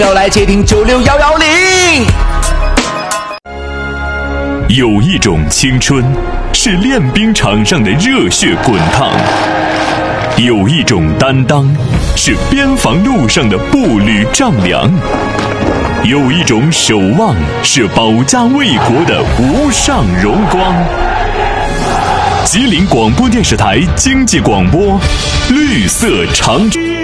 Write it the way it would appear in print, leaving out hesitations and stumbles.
要来接听96110。 有一种青春，是练兵场上的热血滚烫；有一种担当，是边防路上的步履丈量；有一种守望，是保家卫国的无上荣光。吉林广播电视台经济广播，绿色长征。